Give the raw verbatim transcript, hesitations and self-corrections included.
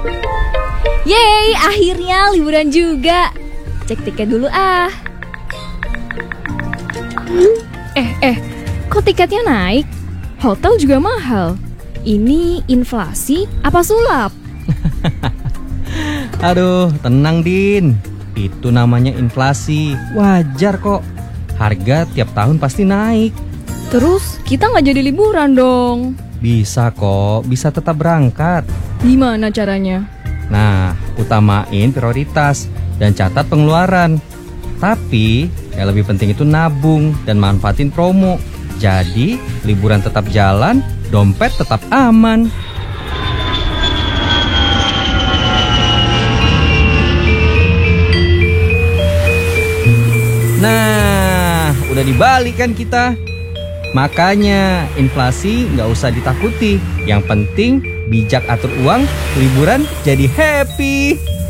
Yeay, akhirnya liburan juga. Cek tiket dulu ah. Eh, eh, kok tiketnya naik? Hotel juga mahal. Ini inflasi apa sulap? Aduh, tenang Din. Itu namanya inflasi. Wajar kok. Harga tiap tahun pasti naik. Terus kita nggak jadi liburan dong. Bisa kok, bisa tetap berangkat. Gimana caranya? Nah, utamain prioritas dan catat pengeluaran. Tapi, yang lebih penting itu nabung dan manfaatin promo. Jadi, liburan tetap jalan, dompet tetap aman. Nah, udah dibalik kan kita. Makanya, inflasi nggak usah ditakuti. Yang penting, bijak atur uang, liburan jadi happy.